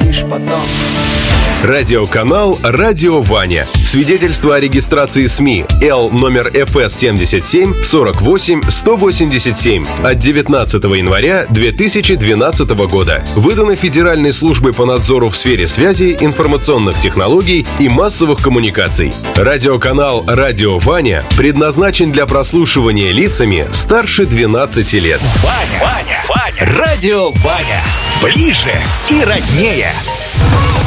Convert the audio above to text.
лишь потом. Радиоканал «Радио Ваня». Свидетельство о регистрации СМИ Л номер ФС 77 48 187 от 19 января 2012 года. Выдано Федеральной службой по надзору в сфере связи, информационных технологий и массовых коммуникаций. Радиоканал «Радио Ваня» предназначен для прослушивания лицами старше 12 лет. Ваня. Радио Ваня. Ближе и роднее.